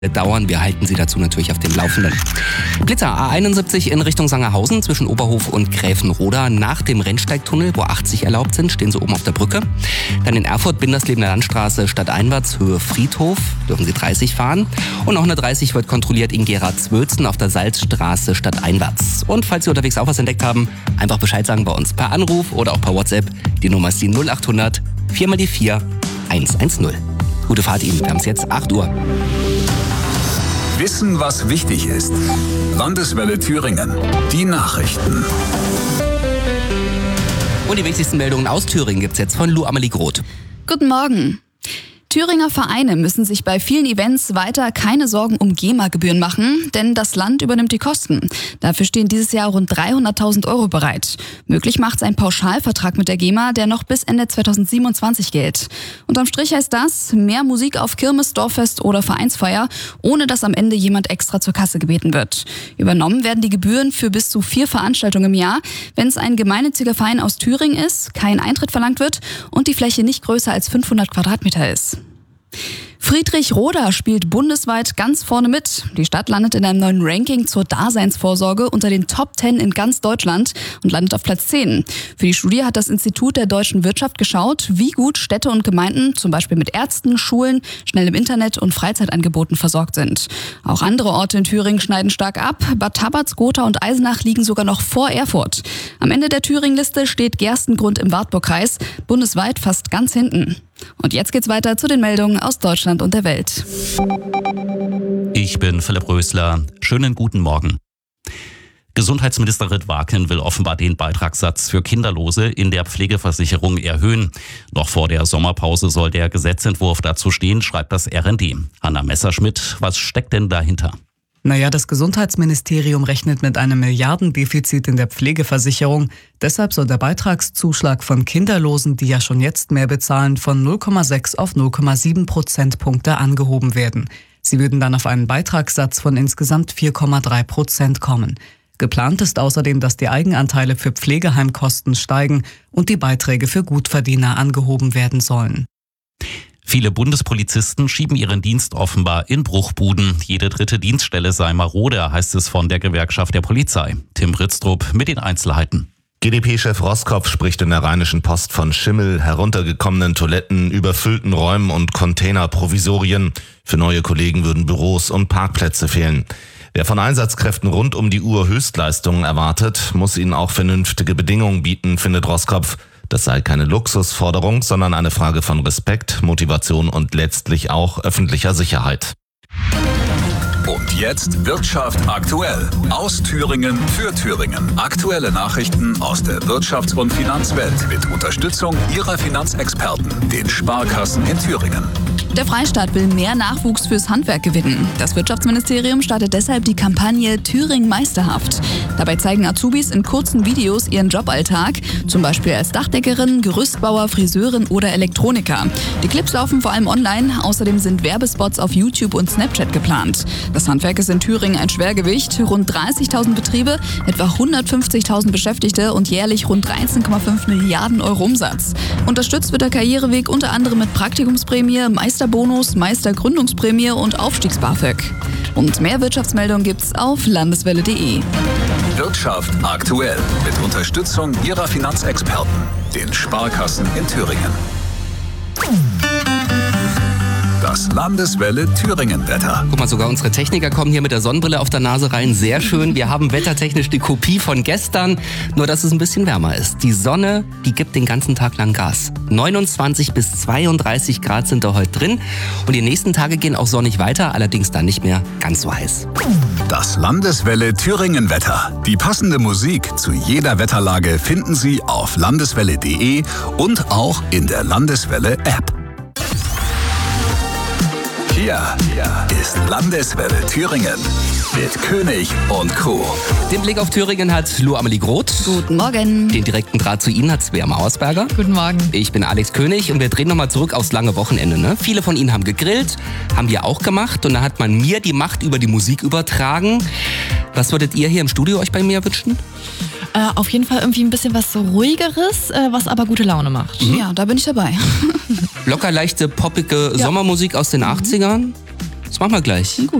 dauern. Wir halten Sie dazu natürlich auf dem Laufenden. Blitzer A71 in Richtung Sangerhausen zwischen Oberhof und Gräfenroda. Nach dem Rennsteigtunnel, wo 80 erlaubt sind, stehen Sie oben auf der Brücke. Dann in Erfurt, Binderslebener Landstraße, stadteinwärts, Höhe Friedhof, dürfen Sie 30 fahren. Und auch eine 30 wird kontrolliert in Gera-Zwölzen auf der Salzstraße stadteinwärts. Und falls Sie unterwegs auch was entdeckt haben, einfach Bescheid sagen bei uns per Anruf oder auch per WhatsApp. Die Nummer ist die 0800 4x4 110. Gute Fahrt Ihnen, wir haben es jetzt 8 Uhr. Wissen, was wichtig ist. Landeswelle Thüringen. Die Nachrichten. Und die wichtigsten Meldungen aus Thüringen gibt's jetzt von Lou Amelie Groth. Guten Morgen. Thüringer Vereine müssen sich bei vielen Events weiter keine Sorgen um GEMA-Gebühren machen, denn das Land übernimmt die Kosten. Dafür stehen dieses Jahr rund 300.000 € bereit. Möglich macht's ein Pauschalvertrag mit der GEMA, der noch bis Ende 2027 gilt. Unterm Strich heißt das, mehr Musik auf Kirmes, Dorffest oder Vereinsfeier, ohne dass am Ende jemand extra zur Kasse gebeten wird. Übernommen werden die Gebühren für bis zu 4 Veranstaltungen im Jahr, wenn es ein gemeinnütziger Verein aus Thüringen ist, kein Eintritt verlangt wird und die Fläche nicht größer als 500 Quadratmeter ist. Friedrichroda spielt bundesweit ganz vorne mit. Die Stadt landet in einem neuen Ranking zur Daseinsvorsorge unter den Top 10 in ganz Deutschland und landet auf Platz 10. Für die Studie hat das Institut der deutschen Wirtschaft geschaut, wie gut Städte und Gemeinden zum Beispiel mit Ärzten, Schulen, schnellem Internet und Freizeitangeboten versorgt sind. Auch andere Orte in Thüringen schneiden stark ab. Bad Tabatz, Gotha und Eisenach liegen sogar noch vor Erfurt. Am Ende der Thüringen-Liste steht Gerstengrund im Wartburgkreis, bundesweit fast ganz hinten. Und jetzt geht's weiter zu den Meldungen aus Deutschland und der Welt. Ich bin Philipp Rösler. Schönen guten Morgen. Gesundheitsminister Ritt-Waken will offenbar den Beitragssatz für Kinderlose in der Pflegeversicherung erhöhen. Noch vor der Sommerpause soll der Gesetzentwurf dazu stehen, schreibt das RND. Hanna Messerschmidt, was steckt denn dahinter? Das Gesundheitsministerium rechnet mit einem Milliardendefizit in der Pflegeversicherung. Deshalb soll der Beitragszuschlag von Kinderlosen, die ja schon jetzt mehr bezahlen, von 0,6 auf 0,7 Prozentpunkte angehoben werden. Sie würden dann auf einen Beitragssatz von insgesamt 4,3% kommen. Geplant ist außerdem, dass die Eigenanteile für Pflegeheimkosten steigen und die Beiträge für Gutverdiener angehoben werden sollen. Viele Bundespolizisten schieben ihren Dienst offenbar in Bruchbuden. Jede dritte Dienststelle sei marode, heißt es von der Gewerkschaft der Polizei. Tim Britztrup mit den Einzelheiten. GdP-Chef Roskopf spricht in der Rheinischen Post von Schimmel, heruntergekommenen Toiletten, überfüllten Räumen und Containerprovisorien. Für neue Kollegen würden Büros und Parkplätze fehlen. Wer von Einsatzkräften rund um die Uhr Höchstleistungen erwartet, muss ihnen auch vernünftige Bedingungen bieten, findet Roskopf. Das sei keine Luxusforderung, sondern eine Frage von Respekt, Motivation und letztlich auch öffentlicher Sicherheit. Und jetzt Wirtschaft aktuell. Aus Thüringen für Thüringen. Aktuelle Nachrichten aus der Wirtschafts- und Finanzwelt mit Unterstützung Ihrer Finanzexperten, den Sparkassen in Thüringen. Der Freistaat will mehr Nachwuchs fürs Handwerk gewinnen. Das Wirtschaftsministerium startet deshalb die Kampagne Thüringen meisterhaft. Dabei zeigen Azubis in kurzen Videos ihren Joballtag, zum Beispiel als Dachdeckerin, Gerüstbauer, Friseurin oder Elektroniker. Die Clips laufen vor allem online, außerdem sind Werbespots auf YouTube und Snapchat geplant. Das Handwerk ist in Thüringen ein Schwergewicht, rund 30.000 Betriebe, etwa 150.000 Beschäftigte und jährlich rund 13,5 Milliarden € Umsatz. Unterstützt wird der Karriereweg unter anderem mit Praktikumsprämie, Meisterbonus, Meistergründungsprämie und Aufstiegs-BAföG. Und mehr Wirtschaftsmeldungen gibt's auf landeswelle.de. Wirtschaft aktuell mit Unterstützung Ihrer Finanzexperten, den Sparkassen in Thüringen. Das Landeswelle Thüringen-Wetter. Guck mal, sogar unsere Techniker kommen hier mit der Sonnenbrille auf der Nase rein. Sehr schön. Wir haben wettertechnisch die Kopie von gestern, nur dass es ein bisschen wärmer ist. Die Sonne, die gibt den ganzen Tag lang Gas. 29 bis 32 Grad sind da heute drin. Und die nächsten Tage gehen auch sonnig weiter, allerdings dann nicht mehr ganz so heiß. Das Landeswelle Thüringen-Wetter. Die passende Musik zu jeder Wetterlage finden Sie auf landeswelle.de und auch in der Landeswelle-App. Hier ist Landeswelle Thüringen mit König und Co. Den Blick auf Thüringen hat Lou Amelie Groth. Guten Morgen. Den direkten Draht zu Ihnen hat Svea Mauersberger. Guten Morgen. Ich bin Alex König und wir drehen nochmal zurück aufs lange Wochenende. Ne? Viele von Ihnen haben gegrillt, haben wir auch gemacht und da hat man mir die Macht über die Musik übertragen. Was würdet ihr hier im Studio euch bei mir wünschen? Auf jeden Fall irgendwie ein bisschen was so Ruhigeres, was aber gute Laune macht. Ja, da bin ich dabei. Locker leichte, poppige Sommermusik aus den 80ern. machen wir gleich. Gut.